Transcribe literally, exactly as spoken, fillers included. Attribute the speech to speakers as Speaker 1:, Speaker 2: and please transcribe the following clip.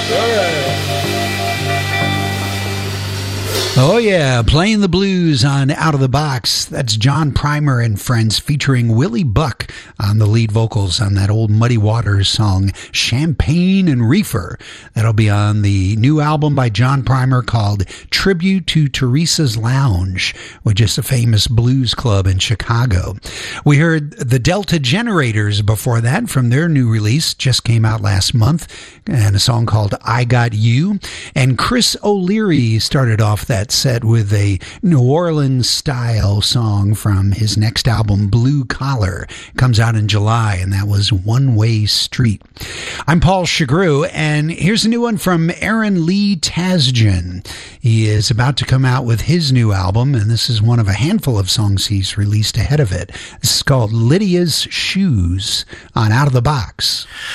Speaker 1: Oh yeah, playing the blues on Out of the Box. That's John Primer and Friends featuring Willie Buck on the lead vocals on that old Muddy Waters song, Champagne and Reefer. That'll be on the new album by John Primer called Tribute to Teresa's Lounge, which is a famous blues club in Chicago. We heard the Delta Generators before that from their new release, just came out last month, and a song called I Got You. And Chris O'Leary started off that set with a New Orleans style song from his next album, Blue Collar. Comes out in July, and that was One Way Street. I'm Paul Chagru, and here's a new one from Aaron Lee Tasjan. He is about to come out with his new album, and this is one of a handful of songs he's released ahead of it. This is called Lydia's Shoes on Out of the Box.